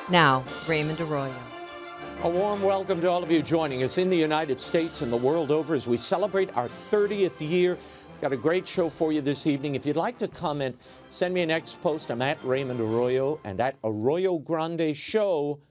Now, Raymond Arroyo. A warm welcome to all of you joining us in the United States and the world over as we celebrate our 30th year. Got a great show for you this evening. If you'd like to comment, send me an X post. I'm at Raymond Arroyo and at Arroyo Grande Show